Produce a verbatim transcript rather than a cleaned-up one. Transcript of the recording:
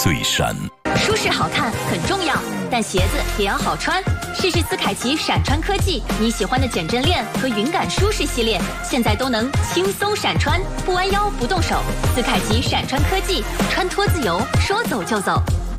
最闪。 舒适好看很重要，但鞋子也要好穿。试试斯凯奇闪穿科技，你喜欢的减震链和云感舒适系列，现在都能轻松闪穿，不弯腰不动手。斯凯奇闪穿科技，穿脱自由，说走就走。